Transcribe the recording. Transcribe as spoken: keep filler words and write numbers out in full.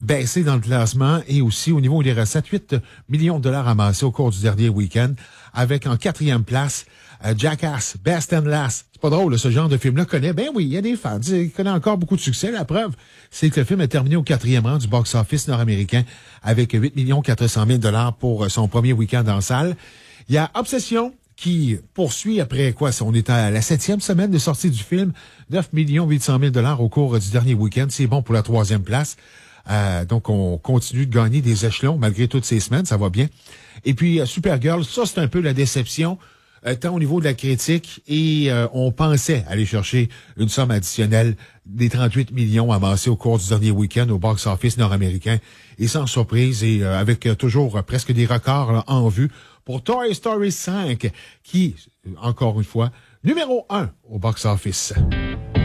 baissé dans le classement et aussi au niveau des recettes, huit millions de dollars amassés au cours du dernier week-end, avec en quatrième place euh, Jackass, Best and Last. C'est pas drôle, là, ce genre de film-là connaît. Ben oui, il y a des fans. Il connaît encore beaucoup de succès. La preuve, c'est que le film a terminé au quatrième rang du box-office nord-américain avec huit millions quatre cent mille dollars pour son premier week-end en salle. Il y a Obsession qui poursuit après quoi? On est à la septième semaine de sortie du film. neuf millions huit cent mille dollars au cours du dernier week-end. C'est bon pour la troisième place. Euh, donc, on continue de gagner des échelons malgré toutes ces semaines. Ça va bien. Et puis, euh, Supergirl, ça, c'est un peu la déception. Euh, tant au niveau de la critique et euh, on pensait aller chercher une somme additionnelle des trente-huit millions amassés au cours du dernier week-end au box-office nord-américain. Et sans surprise et euh, avec euh, toujours euh, presque des records là, en vue pour Toy Story cinq qui, encore une fois, numéro un au box-office.